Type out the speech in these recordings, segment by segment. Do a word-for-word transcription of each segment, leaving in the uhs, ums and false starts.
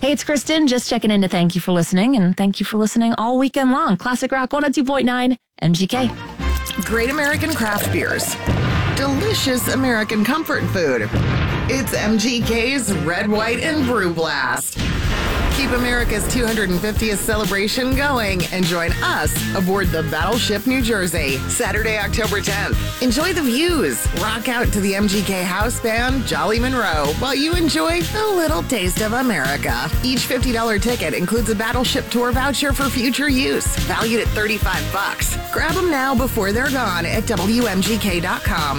Hey, it's Kristen, just checking in to thank you for listening, and thank you for listening all weekend long. Classic Rock one oh two point nine, M G K. Great American craft beers. Delicious American comfort food. It's M G K's Red, White, and Brew Blast. Keep America's two hundred fiftieth celebration going and join us aboard the Battleship New Jersey, Saturday, October tenth. Enjoy the views. Rock out to the M G K house band, Jolly Monroe, while you enjoy a little taste of America. Each fifty dollars ticket includes a Battleship tour voucher for future use, valued at thirty-five bucks. Grab them now before they're gone at W M G K dot com.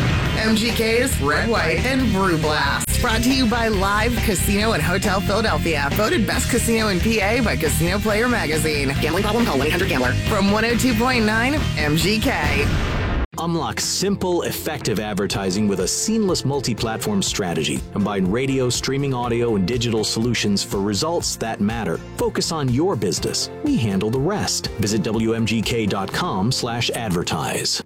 M G K's Red, White, and Brew Blast. Brought to you by Live Casino and Hotel Philadelphia. Voted best casino in P A by Casino Player Magazine. Gambling problem? Call one eight hundred gambler. From one oh two point nine M G K. Unlock simple, effective advertising with a seamless multi-platform strategy. Combine radio, streaming audio, and digital solutions for results that matter. Focus on your business. We handle the rest. Visit W M G K dot com slash advertise.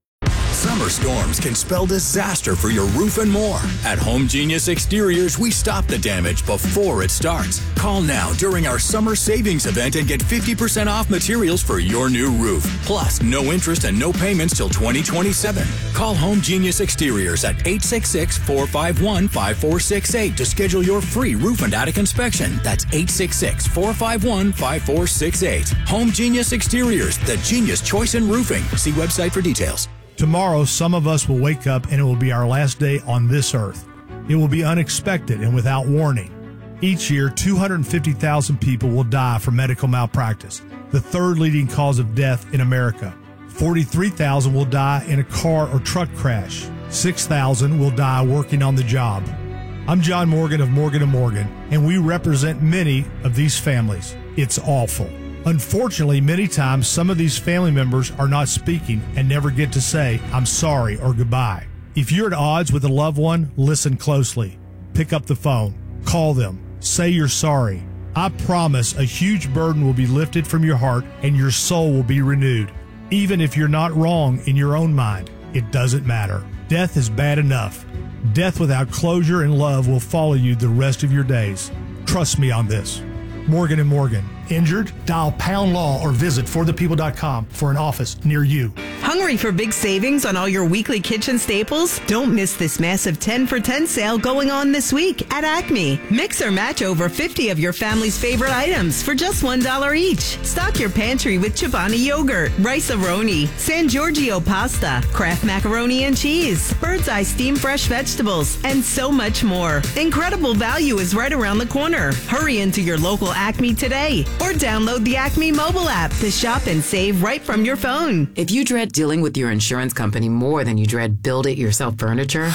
Summer storms can spell disaster for your roof and more. At Home Genius Exteriors, we stop the damage before it starts. Call now during our summer savings event and get fifty percent off materials for your new roof. Plus, no interest and no payments till twenty twenty-seven. Call Home Genius Exteriors at eight six six, four five one, five four six eight to schedule your free roof and attic inspection. That's eight six six, four five one, five four six eight. Home Genius Exteriors, the genius choice in roofing. See website for details. Tomorrow, some of us will wake up and it will be our last day on this earth. It will be unexpected and without warning. Each year, two hundred fifty thousand people will die from medical malpractice, the third leading cause of death in America. forty-three thousand will die in a car or truck crash. six thousand will die working on the job. I'm John Morgan of Morgan and Morgan, and we represent many of these families. It's awful. Unfortunately, many times some of these family members are not speaking and never get to say, I'm sorry or goodbye. If you're at odds with a loved one, listen closely. Pick up the phone. Call them. Say you're sorry. I promise a huge burden will be lifted from your heart and your soul will be renewed. Even if you're not wrong in your own mind, it doesn't matter. Death is bad enough. Death without closure and love will follow you the rest of your days. Trust me on this. Morgan and Morgan. Injured? Dial Pound Law or visit for the people dot com for an office near you. Hungry for big savings on all your weekly kitchen staples? Don't miss this massive ten for ten sale going on this week at Acme. Mix or match over fifty of your family's favorite items for just one dollar each. Stock your pantry with Chobani yogurt, Rice-A-Roni, San Giorgio pasta, Kraft macaroni and cheese, Bird's Eye steamed fresh vegetables, and so much more. Incredible value is right around the corner. Hurry into your local Acme today or download the Acme mobile app to shop and save right from your phone. If you dread dealing with your insurance company more than you dread build-it-yourself furniture,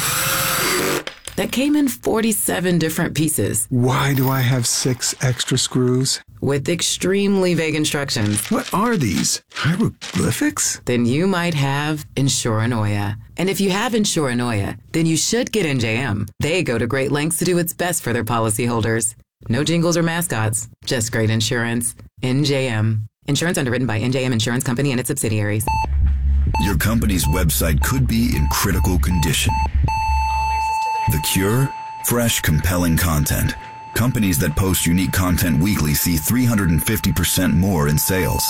that came in forty-seven different pieces. Why do I have six extra screws? With extremely vague instructions. What are these? Hieroglyphics? Then you might have Insuranoia. And if you have Insuranoia, then you should get N J M. They go to great lengths to do what's best for their policyholders. No jingles or mascots, just great insurance. N J M. Insurance underwritten by N J M Insurance Company and its subsidiaries. Your company's website could be in critical condition. The cure? Fresh, compelling content. Companies that post unique content weekly see three hundred fifty percent more in sales.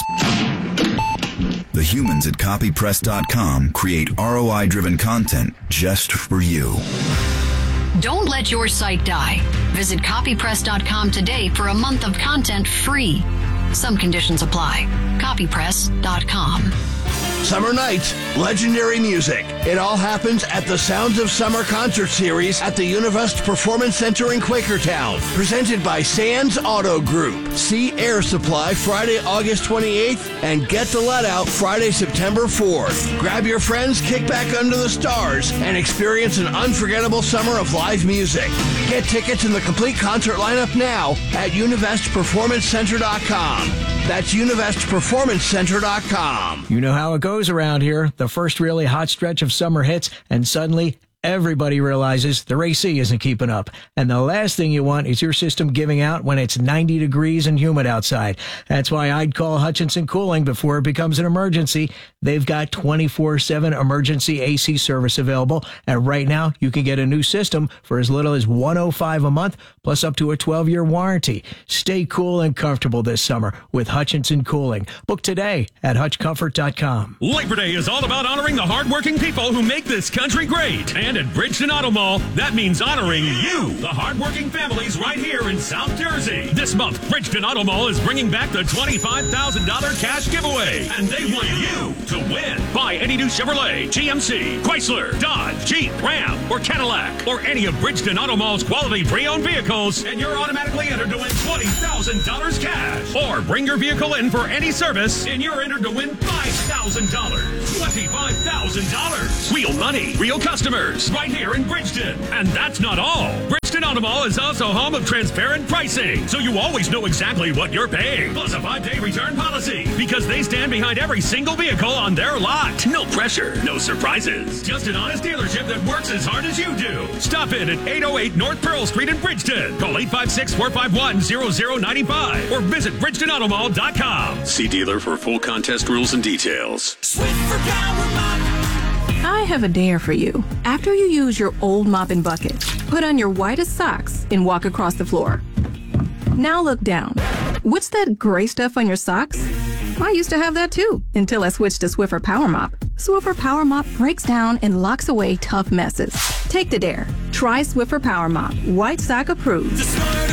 The humans at copy press dot com create R O I-driven content just for you. Don't let your site die. Visit copy press dot com today for a month of content free. Some conditions apply. copy press dot com. Summer nights, legendary music. It all happens at the Sounds of Summer concert series at the Univest Performance Center in Quakertown. Presented by Sands Auto Group. See Air Supply Friday, August twenty-eighth and Get the Let Out Friday, September fourth. Grab your friends, kick back under the stars, and experience an unforgettable summer of live music. Get tickets and the complete concert lineup now at univest performance center dot com. That's univest performance center dot com. You know how it goes around here. The first really hot stretch of summer hits, and suddenly Everybody realizes their A C isn't keeping up, and the last thing you want is your system giving out when it's ninety degrees and humid outside. That's why I'd call Hutchinson Cooling before it becomes an emergency. They've got twenty-four seven emergency A C service available, and right now you can get a new system for as little as one hundred five dollars a month, plus up to a twelve-year warranty. Stay cool and comfortable this summer with Hutchinson Cooling. Book today at hutch comfort dot com. Labor Day is all about honoring the hardworking people who make this country great. And at Bridgeton Auto Mall, that means honoring you, the hardworking families right here in South Jersey. This month, Bridgeton Auto Mall is bringing back the twenty-five thousand dollars cash giveaway, and they want you to win. Buy any new Chevrolet, G M C, Chrysler, Dodge, Jeep, Ram, or Cadillac, or any of Bridgeton Auto Mall's quality pre-owned vehicles, and you're automatically entered to win twenty thousand dollars cash. Or bring your vehicle in for any service, and you're entered to win five thousand dollars. twenty-five thousand dollars. Real money, real customers, right here in Bridgeton. And that's not all. Bridgeton Auto Mall is also home of transparent pricing, so you always know exactly what you're paying. Plus a five-day return policy, because they stand behind every single vehicle on their lot. No pressure, no surprises. Just an honest dealership that works as hard as you do. Stop in at eight oh eight North Pearl Street in Bridgeton. Call eight five six, four five one, zero zero nine five or visit bridgeton auto mall dot com. See dealer for full contest rules and details. Swiffer Power Mop. I have a dare for you. After you use your old mop and bucket, put on your whitest socks and walk across the floor. Now look down. What's that gray stuff on your socks? I used to have that too, until I switched to Swiffer Power Mop. Swiffer Power Mop breaks down and locks away tough messes. Take the dare. Try Swiffer Power Mop. White sock approved.